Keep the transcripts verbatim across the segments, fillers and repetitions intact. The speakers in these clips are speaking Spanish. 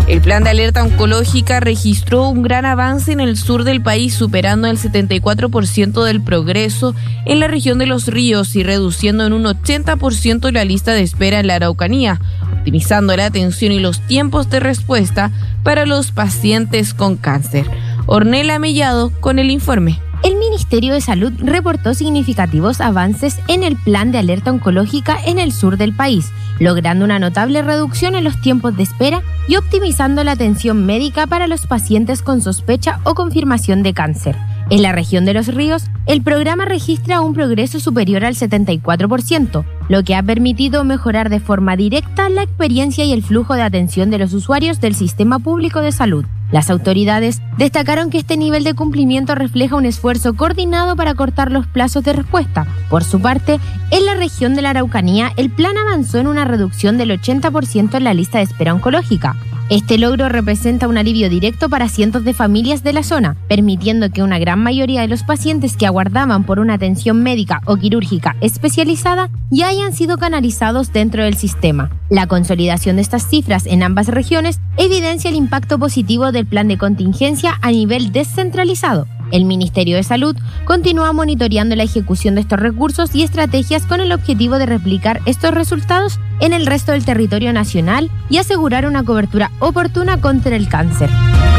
El plan de alerta oncológica registró un gran avance en el sur del país, superando el setenta y cuatro por ciento del progreso en la región de Los Ríos y reduciendo en un ochenta por ciento la lista de espera en la Araucanía, optimizando la atención y los tiempos de respuesta para los pacientes con cáncer. Ornella Mellado con el informe. El Ministerio de Salud reportó significativos avances en el plan de alerta oncológica en el sur del país, logrando una notable reducción en los tiempos de espera y optimizando la atención médica para los pacientes con sospecha o confirmación de cáncer. En la región de Los Ríos, el programa registra un progreso superior al setenta y cuatro por ciento, lo que ha permitido mejorar de forma directa la experiencia y el flujo de atención de los usuarios del sistema público de salud. Las autoridades destacaron que este nivel de cumplimiento refleja un esfuerzo coordinado para cortar los plazos de respuesta. Por su parte, en la región de la Araucanía, el plan avanzó en una reducción del ochenta por ciento en la lista de espera oncológica. Este logro representa un alivio directo para cientos de familias de la zona, permitiendo que una gran mayoría de los pacientes que aguardaban por una atención médica o quirúrgica especializada ya hayan sido canalizados dentro del sistema. La consolidación de estas cifras en ambas regiones evidencia el impacto positivo del plan de contingencia a nivel descentralizado. El Ministerio de Salud continúa monitoreando la ejecución de estos recursos y estrategias con el objetivo de replicar estos resultados en el resto del territorio nacional y asegurar una cobertura oportuna contra el cáncer.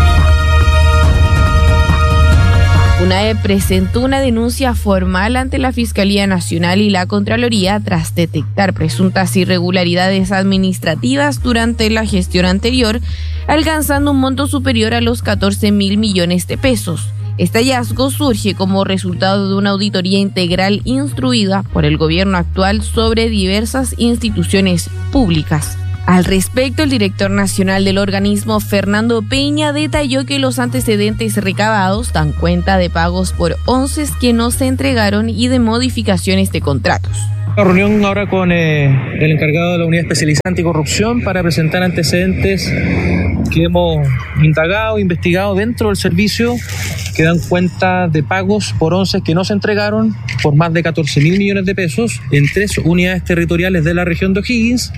UNAEP presentó una denuncia formal ante la Fiscalía Nacional y la Contraloría tras detectar presuntas irregularidades administrativas durante la gestión anterior, alcanzando un monto superior a los catorce mil millones de pesos. Este hallazgo surge como resultado de una auditoría integral instruida por el gobierno actual sobre diversas instituciones públicas. Al respecto, el director nacional del organismo, Fernando Peña, detalló que los antecedentes recabados dan cuenta de pagos por onces que no se entregaron y de modificaciones de contratos. Una reunión ahora con eh, el encargado de la Unidad Especializada Anticorrupción para presentar antecedentes que hemos indagado, investigado dentro del servicio, que dan cuenta de pagos por onces que no se entregaron por más de catorce mil millones de pesos en tres unidades territoriales de la región de O'Higgins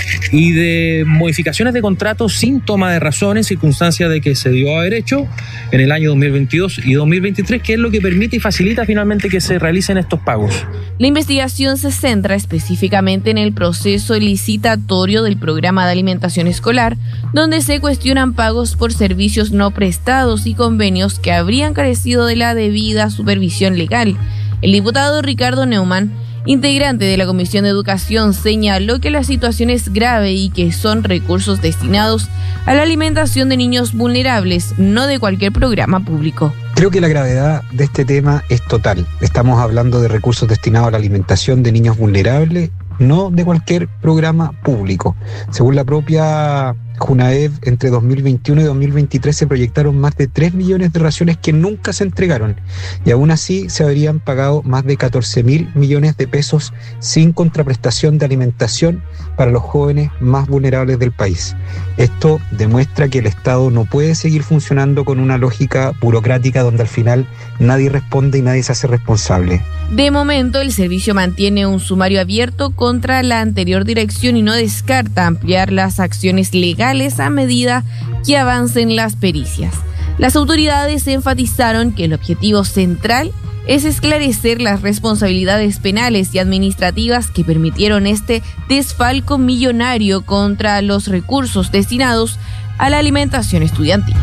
y de modificaciones de contratos sin toma de razón en circunstancia de que se dio a haber hecho en el año dos mil veintidós y dos mil veintitrés, que es lo que permite y facilita finalmente que se realicen estos pagos. La investigación se centra específicamente en el proceso licitatorio del programa de alimentación escolar, donde se cuestionan pagos por servicios no prestados y convenios que habrían carecido de la debida supervisión legal. El diputado Ricardo Neumann, integrante de la Comisión de Educación, señaló que la situación es grave y que son recursos destinados a la alimentación de niños vulnerables, no de cualquier programa público. Creo que la gravedad de este tema es total. Estamos hablando de recursos destinados a la alimentación de niños vulnerables, no de cualquier programa público. Según la propia UNAEP, entre dos mil veintiuno y dos mil veintitrés se proyectaron más de tres millones de raciones que nunca se entregaron, y aún así se habrían pagado más de catorce mil millones de pesos sin contraprestación de alimentación para los jóvenes más vulnerables del país. Esto demuestra que el Estado no puede seguir funcionando con una lógica burocrática donde al final nadie responde y nadie se hace responsable. De momento, el servicio mantiene un sumario abierto contra la anterior dirección y no descarta ampliar las acciones legales a medida que avancen las pericias. Las autoridades enfatizaron que el objetivo central es esclarecer las responsabilidades penales y administrativas que permitieron este desfalco millonario contra los recursos destinados a la alimentación estudiantil.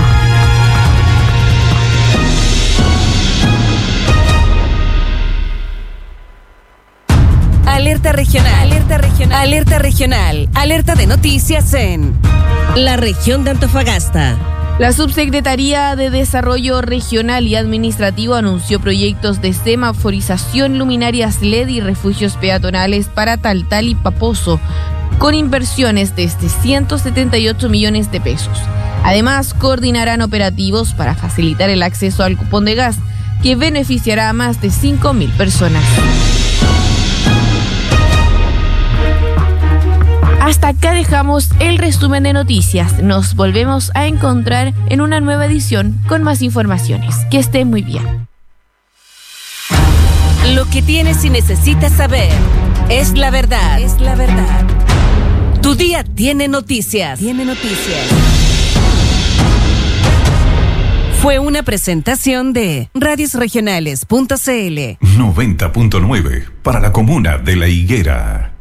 Alerta regional, alerta regional, alerta regional, alerta de noticias en la región de Antofagasta. La Subsecretaría de Desarrollo Regional y Administrativo anunció proyectos de semaforización, luminarias L E D y refugios peatonales para Taltal y Paposo, con inversiones de ciento setenta y ocho millones de pesos. Además, coordinarán operativos para facilitar el acceso al cupón de gas, que beneficiará a más de cinco mil personas. Hasta acá dejamos el resumen de noticias. Nos volvemos a encontrar en una nueva edición con más informaciones. Que estén muy bien. Lo que tienes y necesitas saber es la verdad. Es la verdad. Tu día tiene noticias. Tiene noticias. Fue una presentación de radios regionales punto c l. noventa punto nueve para la comuna de La Higuera.